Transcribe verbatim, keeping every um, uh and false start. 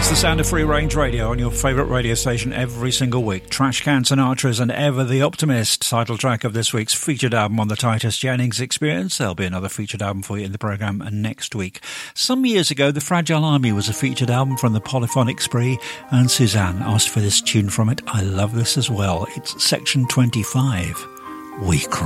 It's the sound of Free Range Radio on your favourite radio station every single week. Trashcan Sinatra's and Ever the Optimist, title track of this week's featured album on the Titus Jennings Experience. There'll be another featured album for you in the programme next week. Some years ago, The Fragile Army was a featured album from the Polyphonic Spree, and Suzanne asked for this tune from it. I love this as well. It's Section twenty-five, We Cry.